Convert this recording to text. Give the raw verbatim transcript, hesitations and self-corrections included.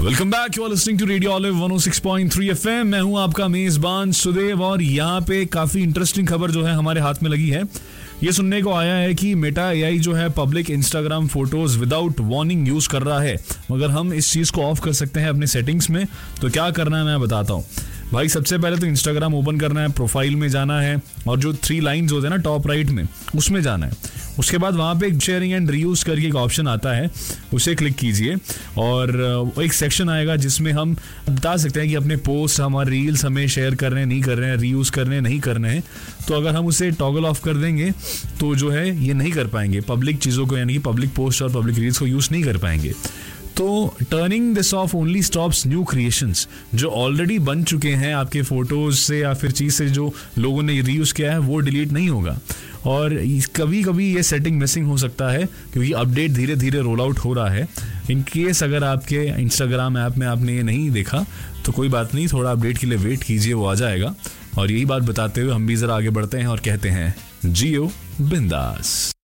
Welcome back, you are listening to radio olive one O six point three FM. मैं हूं आपका मेजबान सुदेव और यहाँ पे काफी इंटरेस्टिंग खबर जो है हमारे हाथ में लगी है। ये सुनने को आया है कि मेटा एआई जो है public Instagram photos without warning use कर रहा है। मगर हम इस चीज को ऑफ कर सकते हैं अपने सेटिंग्स में। तो क्या करना है मैं बताता हूँ भाई। सबसे पहले तो इंस्टाग्राम ओपन करना है, प्रोफाइल में जाना है और जो थ्री लाइंस होते हैं ना टॉप राइट में, उसमें जाना है। उसके बाद वहाँ पे एक शेयरिंग एंड रीयूज करके एक ऑप्शन आता है, उसे क्लिक कीजिए और एक सेक्शन आएगा जिसमें हम बता सकते हैं कि अपने पोस्ट, हमारे रील्स हमें शेयर कर रहे हैं नहीं कर रहे हैं, रीयूज करने नहीं करने हैं। तो अगर हम उसे टॉगल ऑफ कर देंगे तो जो है ये नहीं कर पाएंगे, पब्लिक चीज़ों को यानी कि पब्लिक पोस्ट और पब्लिक रील्स को यूज़ नहीं कर पाएंगे। तो turning this of only stops new creations, जो ऑलरेडी बन चुके हैं आपके फोटोज से या फिर चीज़ से जो लोगों ने रीयूज किया है वो डिलीट नहीं होगा। और कभी कभी ये सेटिंग मिसिंग हो सकता है क्योंकि अपडेट धीरे धीरे रोल आउट हो रहा है। इन केस अगर आपके इंस्टाग्राम ऐप में आपने ये नहीं देखा तो कोई बात नहीं, थोड़ा अपडेट के लिए वेट कीजिए, वो आ जाएगा। और यही बात बताते हुए हम भी ज़रा आगे बढ़ते हैं और कहते हैं जियो बिंदास।